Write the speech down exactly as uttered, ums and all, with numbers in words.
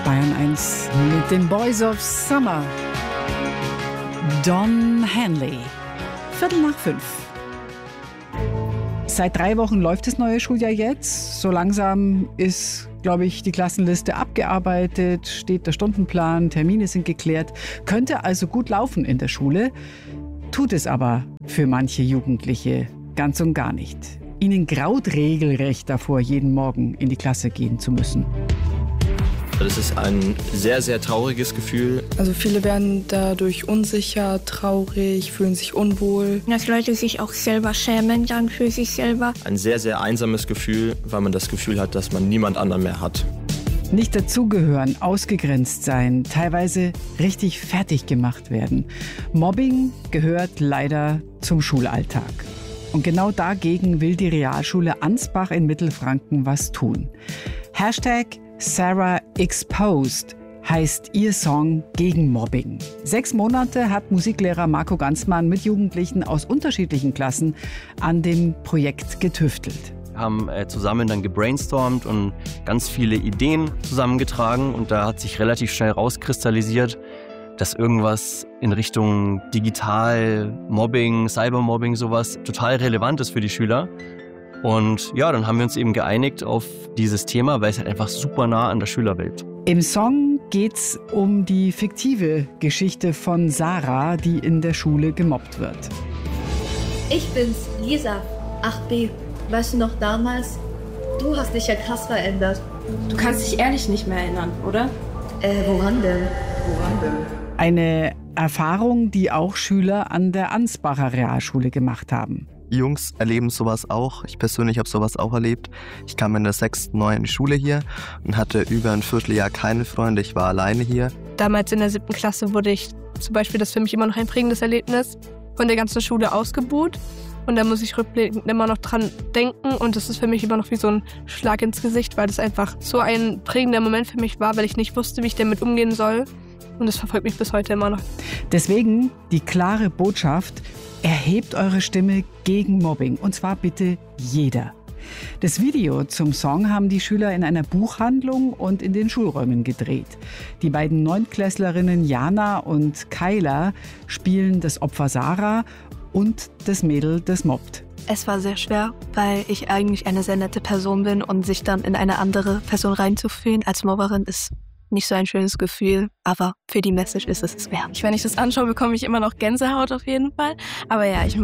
Bayern eins mit den Boys of Summer. Don Henley. Viertel nach fünf. Seit drei Wochen läuft das neue Schuljahr jetzt. So langsam ist, glaube ich, die Klassenliste abgearbeitet, steht der Stundenplan, Termine sind geklärt. Könnte also gut laufen in der Schule. Tut es aber für manche Jugendliche ganz und gar nicht. Ihnen graut regelrecht davor, jeden Morgen in die Klasse gehen zu müssen. Das ist ein sehr, sehr trauriges Gefühl. Also viele werden dadurch unsicher, traurig, fühlen sich unwohl. Dass Leute sich auch selber schämen dann für sich selber. Ein sehr, sehr einsames Gefühl, weil man das Gefühl hat, dass man niemand anderen mehr hat. Nicht dazugehören, ausgegrenzt sein, teilweise richtig fertig gemacht werden. Mobbing gehört leider zum Schulalltag. Und genau dagegen will die Realschule Ansbach in Mittelfranken was tun. Hashtag Sarah Exposed heißt ihr Song gegen Mobbing. Sechs Monate hat Musiklehrer Marco Ganzmann mit Jugendlichen aus unterschiedlichen Klassen an dem Projekt getüftelt. Wir haben äh, zusammen dann gebrainstormt und ganz viele Ideen zusammengetragen. Und da hat sich relativ schnell rauskristallisiert, dass irgendwas in Richtung Digital, Mobbing, Cybermobbing, sowas total relevant ist für die Schüler. Und ja, dann haben wir uns eben geeinigt auf dieses Thema, weil es halt einfach super nah an der Schülerwelt. Im Song geht's um die fiktive Geschichte von Sarah, die in der Schule gemobbt wird. Ich bin's, Lisa, acht B. Weißt du noch damals? Du hast dich ja krass verändert. Du kannst dich ehrlich nicht mehr erinnern, oder? Äh, woran denn? Woran denn? Eine Erfahrung, die auch Schüler an der Ansbacher Realschule gemacht haben. Jungs erleben sowas auch. Ich persönlich habe sowas auch erlebt. Ich kam in der sechsten neu in die Schule hier und hatte über ein Vierteljahr keine Freunde. Ich war alleine hier. Damals in der siebten Klasse wurde ich, zum Beispiel, das ist für mich immer noch ein prägendes Erlebnis, von der ganzen Schule ausgebuht. Und da muss ich rückblickend immer noch dran denken. Und das ist für mich immer noch wie so ein Schlag ins Gesicht, weil das einfach so ein prägender Moment für mich war, weil ich nicht wusste, wie ich damit umgehen soll. Und das verfolgt mich bis heute immer noch. Deswegen die klare Botschaft: Erhebt eure Stimme gegen Mobbing. Und zwar bitte jeder. Das Video zum Song haben die Schüler in einer Buchhandlung und in den Schulräumen gedreht. Die beiden Neuntklässlerinnen Jana und Kyla spielen das Opfer Sarah und das Mädel, das mobbt. Es war sehr schwer, weil ich eigentlich eine sehr nette Person bin und sich dann in eine andere Person reinzufühlen als Mobberin ist nicht so ein schönes Gefühl, aber für die Message ist es es wert. Wenn ich das anschaue, bekomme ich immer noch Gänsehaut auf jeden Fall. Aber ja, ich